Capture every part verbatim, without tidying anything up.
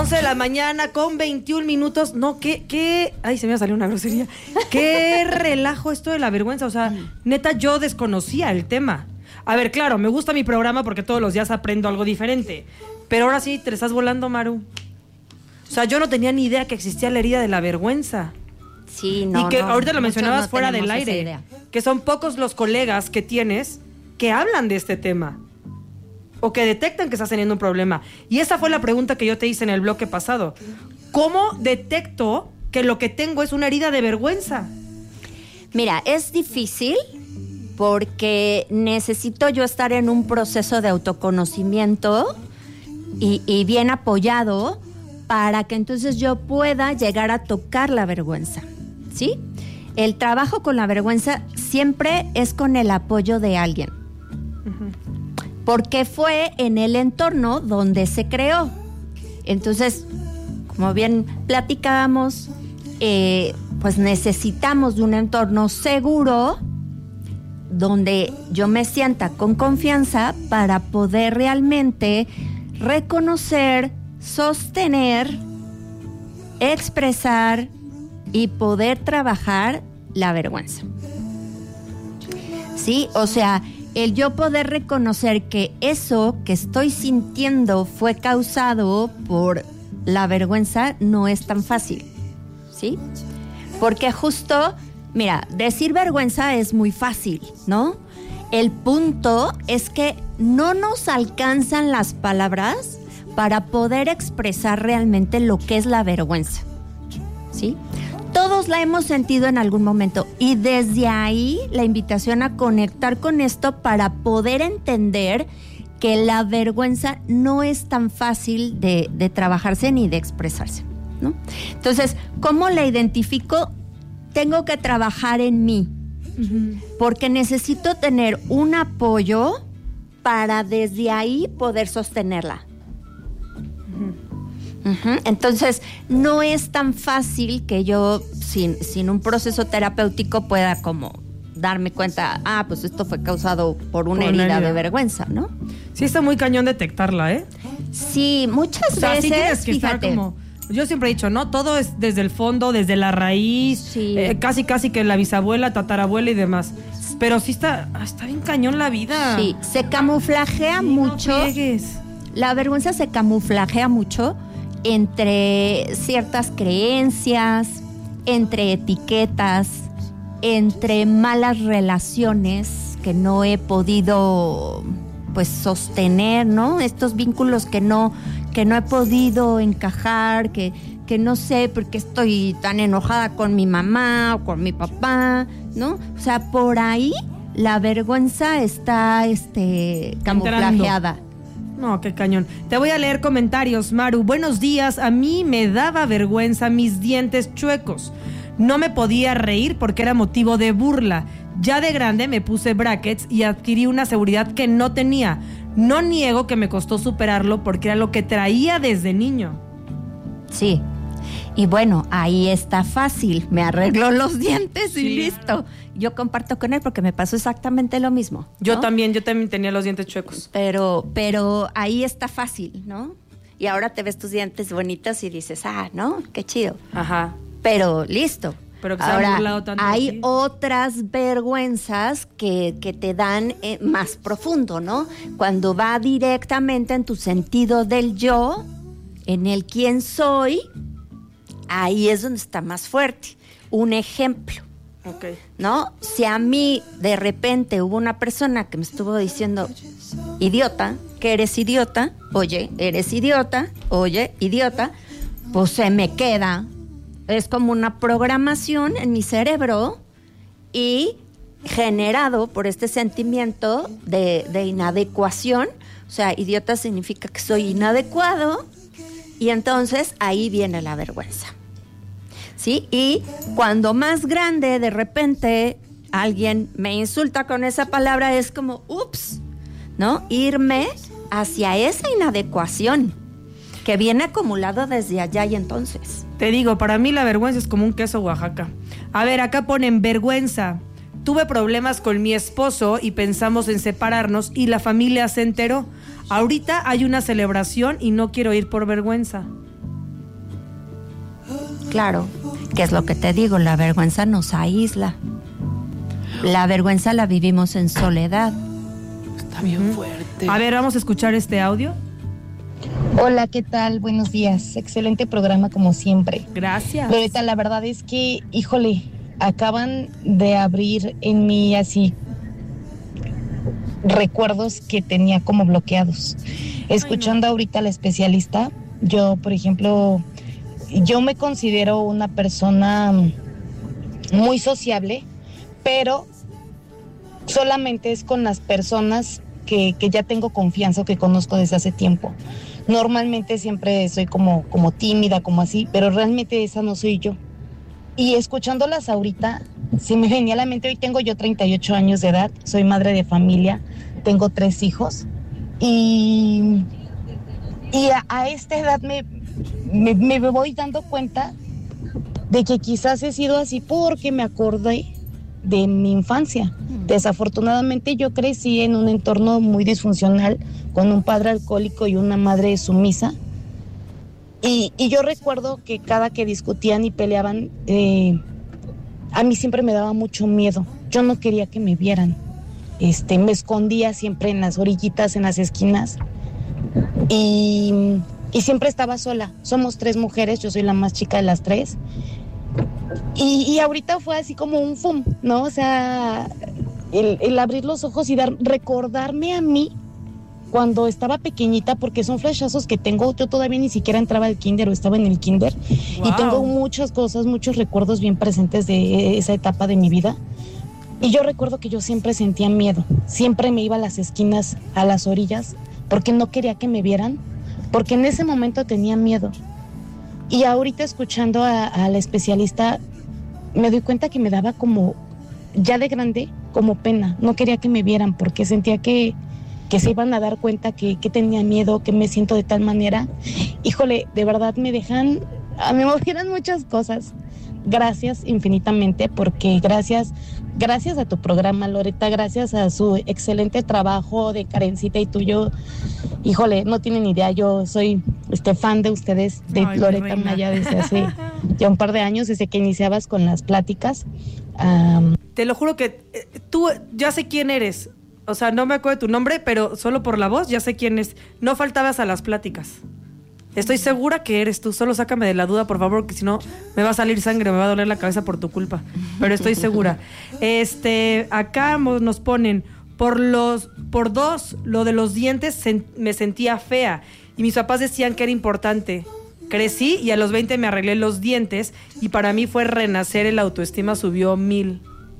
once de la mañana con veintiún minutos. No, qué, qué... Ay, se me va a salir una grosería. Qué relajo esto de la vergüenza. O sea, neta, yo desconocía el tema. A ver, claro, me gusta mi programa porque todos los días aprendo algo diferente. Pero ahora sí, te estás volando, Maru. O sea, yo no tenía ni idea que existía la herida de la vergüenza. Sí, no, Y que no, ahorita lo mencionabas no fuera del esa aire. idea. Que son pocos los colegas que tienes que hablan de este tema. O que detectan que estás teniendo un problema. Y esa fue la pregunta que yo te hice en el bloque pasado. ¿Cómo detecto que lo que tengo es una herida de vergüenza? Mira, es difícil porque necesito yo estar en un proceso de autoconocimiento y, y bien apoyado para que entonces yo pueda llegar a tocar la vergüenza, ¿sí? El trabajo con la vergüenza siempre es con el apoyo de alguien. Uh-huh. Porque fue en el entorno donde se creó. Entonces, como bien platicábamos, eh, pues necesitamos de un entorno seguro donde yo me sienta con confianza para poder realmente reconocer, sostener, expresar y poder trabajar la vergüenza. ¿Sí? O sea, el yo poder reconocer que eso que estoy sintiendo fue causado por la vergüenza no es tan fácil, ¿sí? Porque justo, mira, decir vergüenza es muy fácil, ¿no? El punto es que no nos alcanzan las palabras para poder expresar realmente lo que es la vergüenza, ¿sí? Todos la hemos sentido en algún momento y desde ahí la invitación a conectar con esto para poder entender que la vergüenza no es tan fácil de, de trabajarse ni de expresarse, ¿no? Entonces, ¿cómo la identifico? Tengo que trabajar en mí, uh-huh. porque necesito tener un apoyo para desde ahí poder sostenerla. Uh-huh. Entonces, no es tan fácil que yo, sin, sin un proceso terapéutico, pueda como darme cuenta, ah, pues esto fue causado por una, por herida, una herida de vergüenza, ¿no? Sí, está muy cañón detectarla, ¿eh? Sí, muchas o sea, veces, sí tienes que fíjate. Estar como, yo siempre he dicho, ¿no? Todo es desde el fondo, desde la raíz, sí. eh, casi casi que la bisabuela, tatarabuela y demás. Pero sí está, está bien cañón la vida. Sí, se camuflajea sí, mucho. No pegues. La vergüenza se camuflajea mucho entre ciertas creencias, entre etiquetas, entre malas relaciones que no he podido pues sostener, ¿no? Estos vínculos que no, que no he podido encajar, que, que no sé por qué estoy tan enojada con mi mamá o con mi papá, ¿no? O sea, por ahí la vergüenza está este, camuflajeada. Entrando. No, qué cañón. Te voy a leer comentarios, Maru. Buenos días. A mí me daba vergüenza mis dientes chuecos. No me podía reír porque era motivo de burla. Ya de grande me puse brackets y adquirí una seguridad que no tenía. No niego que me costó superarlo porque era lo que traía desde niño. Sí. Y bueno, ahí está fácil. Me arregló los dientes sí. y listo. Yo comparto con él porque me pasó exactamente lo mismo, ¿no? Yo también, yo también tenía los dientes chuecos. Pero, pero ahí está fácil, ¿no? Y ahora te ves tus dientes bonitos y dices, ah, ¿no? Qué chido. Ajá. Pero listo. Pero que se ahora, han burlado tanto hay así. otras vergüenzas que, que te dan eh, más profundo, ¿no? Cuando va directamente en tu sentido del yo, en el quién soy, ahí es donde está más fuerte. Un ejemplo. Okay. ¿No? Si a mí de repente hubo una persona que me estuvo diciendo idiota, que eres idiota, oye, eres idiota, oye, idiota, pues se me queda. Es como una programación en mi cerebro y generado por este sentimiento de, de inadecuación. O sea, idiota significa que soy inadecuado y entonces ahí viene la vergüenza. ¿Sí? Y cuando más grande, de repente, alguien me insulta con esa palabra, es como, ups, ¿no? Irme hacia esa inadecuación que viene acumulado desde allá y entonces. Te digo, para mí la vergüenza es como un queso Oaxaca. A ver, acá ponen vergüenza. Tuve problemas con mi esposo y pensamos en separarnos y la familia se enteró. Ahorita hay una celebración y no quiero ir por vergüenza. Claro, que es lo que te digo, la vergüenza nos aísla. La vergüenza la vivimos en soledad. Está bien fuerte. A ver, vamos a escuchar este audio. Hola, ¿qué tal? Buenos días. Excelente programa como siempre. Gracias. Loreta, la verdad es que, híjole, acaban de abrir en mí así recuerdos que tenía como bloqueados. Escuchando ahorita a la especialista, yo, por ejemplo, yo me considero una persona muy sociable, pero solamente es con las personas que, que ya tengo confianza o que conozco desde hace tiempo. Normalmente siempre soy como, como tímida, como así, pero realmente esa no soy yo. Y escuchándolas ahorita, se me venía a la mente, hoy tengo yo treinta y ocho años de edad, soy madre de familia, tengo tres hijos, y, y a, a esta edad me, me, me voy dando cuenta de que quizás he sido así porque me acordé de mi infancia. Desafortunadamente yo crecí en un entorno muy disfuncional, con un padre alcohólico y una madre sumisa. Y, y yo recuerdo que cada que discutían y peleaban, eh, a mí siempre me daba mucho miedo. Yo no quería que me vieran. Este, me escondía siempre en las orillitas, en las esquinas. Y, y siempre estaba sola. Somos tres mujeres, yo soy la más chica de las tres. Y, y ahorita fue así como un fum, ¿no? O sea, el, el abrir los ojos y dar, recordarme a mí cuando estaba pequeñita, porque son flashazos que tengo. Yo todavía ni siquiera entraba al kinder o estaba en el kinder. Wow. Y tengo muchas cosas, muchos recuerdos bien presentes de esa etapa de mi vida. Y yo recuerdo que yo siempre sentía miedo. Siempre me iba a las esquinas, a las orillas, porque no quería que me vieran, porque en ese momento tenía miedo. Y ahorita escuchando a, a la especialista, me doy cuenta que me daba como, ya de grande, como pena. No quería que me vieran porque sentía que, que se iban a dar cuenta que, que tenía miedo, que me siento de tal manera. Híjole, de verdad me dejan, a mí me emocionan muchas cosas. Gracias infinitamente, porque gracias, gracias a tu programa, Loreta, gracias a su excelente trabajo de Karencita y tuyo. Híjole, no tienen idea, yo soy este fan de ustedes, de Ay, Loreta Maya, desde hace ya un par de años, desde que iniciabas con las pláticas. Um... Te lo juro que eh, tú, ya sé quién eres, o sea, no me acuerdo de tu nombre, pero solo por la voz ya sé quién es. No faltabas a las pláticas. Estoy segura que eres tú, solo sácame de la duda, por favor, que si no me va a salir sangre, me va a doler la cabeza por tu culpa, pero estoy segura. Este, acá nos ponen, por los, por dos, lo de los dientes se, me sentía fea, y mis papás decían que era importante. Crecí y a los veinte me arreglé los dientes, y para mí fue renacer, el autoestima subió mil.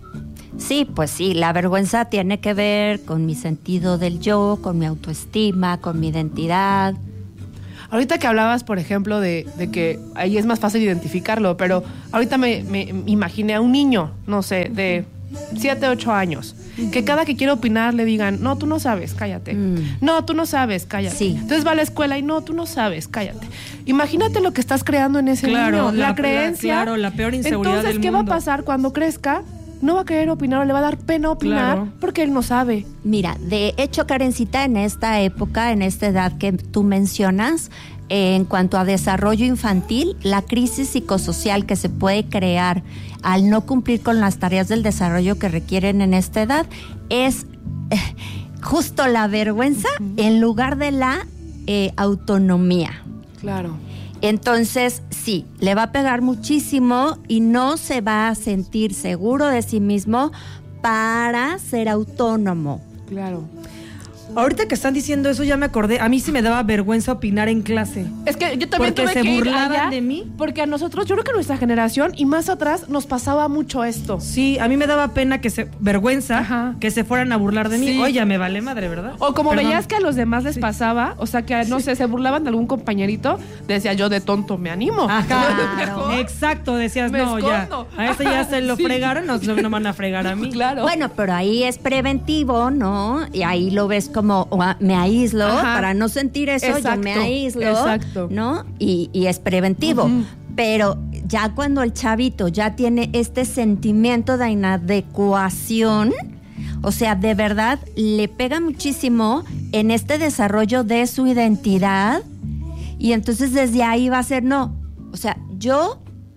Sí, pues sí, la vergüenza tiene que ver con mi sentido del yo, con mi autoestima, con mi identidad. Ahorita que hablabas, por ejemplo, de, de que ahí es más fácil identificarlo, pero ahorita me, me, me imaginé a un niño, no sé, de siete, ocho años, que cada que quiere opinar le digan, no, tú no sabes, cállate. Mm. No, tú no sabes, cállate. Sí. Entonces va a la escuela y no, tú no sabes, cállate. Imagínate lo que estás creando en ese claro, niño, la, la creencia. La, claro, la peor inseguridad Entonces, del ¿qué mundo? va a pasar cuando crezca? No va a querer opinar o le va a dar pena opinar claro. porque él no sabe. Mira, de hecho, Karencita, en esta época, en esta edad que tú mencionas, eh, en cuanto a desarrollo infantil, la crisis psicosocial que se puede crear al no cumplir con las tareas del desarrollo que requieren en esta edad es eh, justo la vergüenza uh-huh. en lugar de la eh, autonomía. Claro. Entonces, sí, le va a pegar muchísimo y no se va a sentir seguro de sí mismo para ser autónomo. Claro. Ahorita que están diciendo eso ya me acordé, a mí sí me daba vergüenza opinar en clase. Es que yo también porque tuve se que burlaban ir allá, de mí. Porque a nosotros, yo creo que a nuestra generación y más atrás nos pasaba mucho esto. Sí, a mí me daba pena que se, vergüenza, Ajá. que se fueran a burlar de mí. Sí. Oye, me vale madre, ¿verdad? O como Perdón. veías que a los demás les sí. pasaba, o sea que, no sí. sé, se burlaban de algún compañerito, decía yo de tonto me animo. Ajá, claro. Exacto, decías, me no, escondo. ya, a ese ya se lo sí. fregaron, no, no me van a fregar a mí. Claro. Bueno, pero ahí es preventivo, ¿no? Y ahí lo ves como, o a, me aíslo, Ajá. para no sentir eso, exacto, yo me aíslo, exacto. ¿no? Y, y es preventivo. Uh-huh. Pero ya cuando el chavito ya tiene este sentimiento de inadecuación, o sea, de verdad le pega muchísimo en este desarrollo de su identidad, y entonces desde ahí va a ser, no, o sea, yo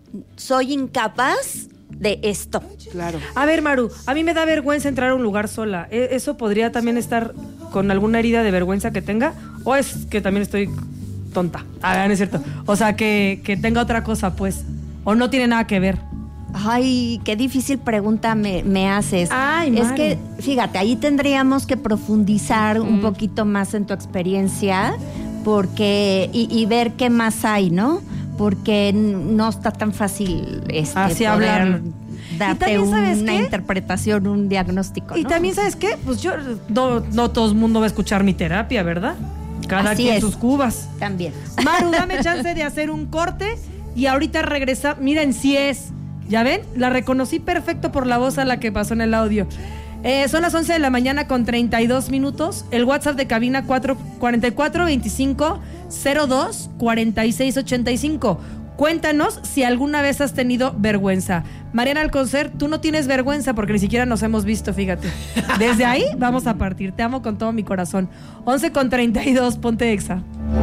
soy incapaz de esto. Claro. A ver, Maru, a mí me da vergüenza entrar a un lugar sola. ¿E- ¿Eso podría también estar con alguna herida de vergüenza que tenga? ¿O es que también estoy tonta? Ah, no es cierto. O sea, que, que tenga otra cosa, pues. ¿O no tiene nada que ver? Ay, qué difícil pregunta me, me haces. Ay, es Maru. que, fíjate, ahí tendríamos que profundizar un poquito más en tu experiencia porque y, y ver qué más hay, ¿no? Porque no está tan fácil este, Así poder hablar. Y darte también, ¿sabes una qué? interpretación, un diagnóstico, Y ¿no? también, ¿sabes qué? Pues yo, no, no todo el mundo va a escuchar mi terapia, ¿verdad? Cada Así quien es. sus cubas. También. Maru, dame chance de hacer un corte y ahorita regresa. Miren, si es. ¿Ya ven? La reconocí perfecto por la voz a la que pasó en el audio. Eh, son las once de la mañana con treinta y dos minutos. El WhatsApp de cabina cuatro cuatro cuatro, veinticinco, cero dos, cuarenta y seis ochenta y cinco. Cuéntanos si alguna vez has tenido vergüenza. Mariana Alcocer, tú no tienes vergüenza porque ni siquiera nos hemos visto, fíjate. Desde ahí vamos a partir. Te amo con todo mi corazón. once con treinta y dos, ponte Exa.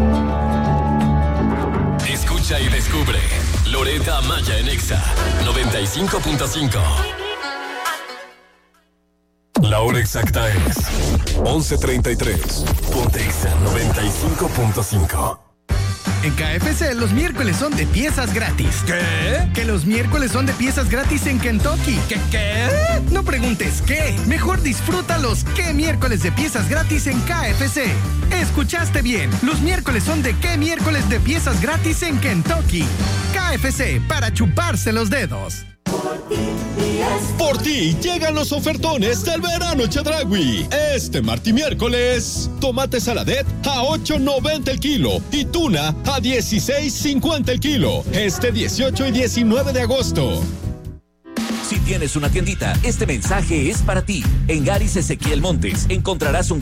Escucha y descubre Loreta Maya en Exa noventa y cinco punto cinco. La hora exacta es once treinta y tres. Ponte Exa noventa y cinco punto cinco. En K F C los miércoles son de piezas gratis. ¿Qué? Que los miércoles son de piezas gratis en Kentucky. ¿Qué qué? No preguntes qué. Mejor disfruta los qué miércoles de piezas gratis en K F C. Escuchaste bien. Los miércoles son de qué miércoles de piezas gratis en Kentucky. K F C para chuparse los dedos. Por ti llegan los ofertones del verano Chedraui. Este martes y miércoles, tomate saladet a ocho noventa el kilo y tuna a dieciséis cincuenta el kilo. Este dieciocho y diecinueve de agosto. Si tienes una tiendita, este mensaje es para ti. En Garis Ezequiel Montes encontrarás un